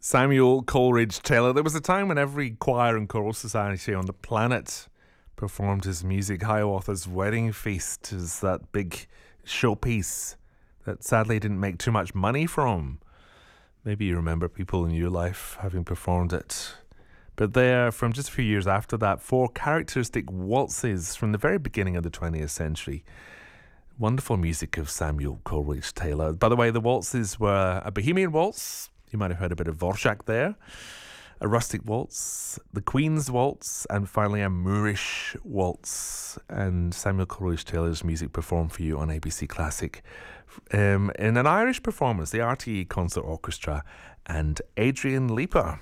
Samuel Coleridge Taylor. There was a time when every choir and choral society on the planet performed his music. Hiawatha's Wedding Feast is that big showpiece that sadly didn't make too much money from. Maybe you remember people in your life having performed it. But there, from just a few years after that, 4 characteristic waltzes from the very beginning of the 20th century. Wonderful music of Samuel Coleridge Taylor. By the way, the waltzes were a Bohemian waltz. You might have heard a bit of Dvorak there. A rustic waltz, the Queen's Waltz, and finally a Moorish waltz. And Samuel Coleridge Taylor's music performed for you on ABC Classic in an Irish performance, the RTE Concert Orchestra and Adrian Leeper.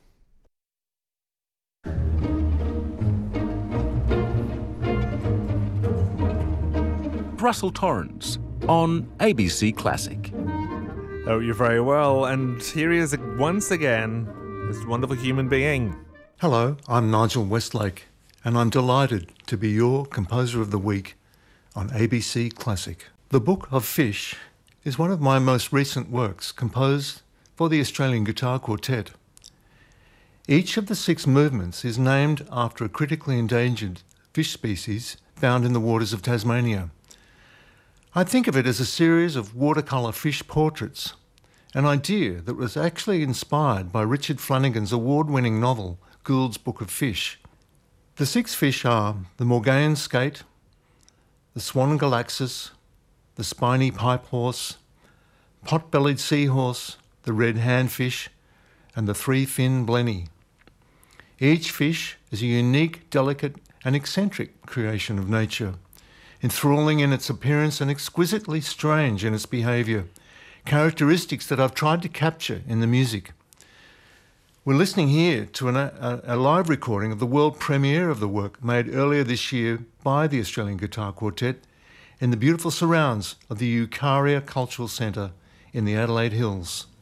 Russell Torrens on ABC Classic. Oh, you're very well. And here he is once again, this wonderful human being. Hello, I'm Nigel Westlake, and I'm delighted to be your Composer of the Week on ABC Classic. The Book of Fish is one of my most recent works, composed for the Australian Guitar Quartet. Each of the 6 movements is named after a critically endangered fish species found in the waters of Tasmania. I think of it as a series of watercolour fish portraits, an idea that was actually inspired by Richard Flanagan's award-winning novel, Gould's Book of Fish. The 6 fish are the Morgæan skate, the swan galaxus, the spiny pipe horse, pot-bellied seahorse, the red handfish, and the 3-fin blenny. Each fish is a unique, delicate, and eccentric creation of nature, enthralling in its appearance and exquisitely strange in its behaviour, characteristics that I've tried to capture in the music. We're listening here to a live recording of the world premiere of the work made earlier this year by the Australian Guitar Quartet in the beautiful surrounds of the Eucharia Cultural Centre in the Adelaide Hills.